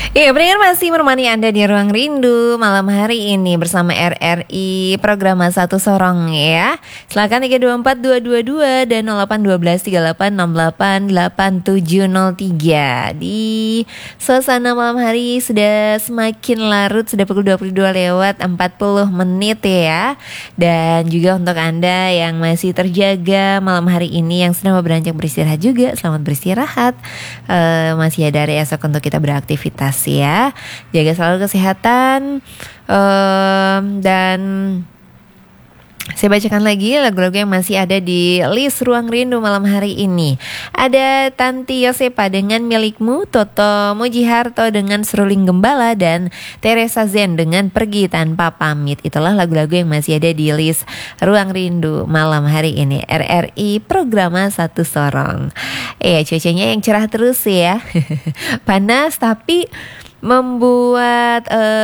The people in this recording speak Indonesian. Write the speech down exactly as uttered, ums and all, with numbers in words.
Iya, pendengar masih menemani Anda di Ruang Rindu malam hari ini bersama R R I Program Satu Sorong ya. Silakan tiga dua empat dua dua dua dan nol delapan satu dua tiga delapan enam delapan delapan tujuh nol tiga. Di suasana malam hari sudah semakin larut, sudah pukul dua puluh dua lewat empat puluh menit ya. Dan juga untuk Anda yang masih terjaga malam hari ini, yang sedang beranjak beristirahat juga, selamat beristirahat. uh, Masih ada hari esok untuk kita beraktivitas ya. Jaga selalu kesehatan. um, Dan saya bacakan lagi lagu-lagu yang masih ada di list Ruang Rindu malam hari ini. Ada Tanti Yosepa dengan Milikmu, Toto Mujiharto dengan Seruling Gembala, dan Teresa Zen dengan Pergi Tanpa Pamit. Itulah lagu-lagu yang masih ada di list Ruang Rindu malam hari ini. R R I Program Satu Sorong. Eh, cuacanya yang cerah terus ya. Panas tapi membuat uh,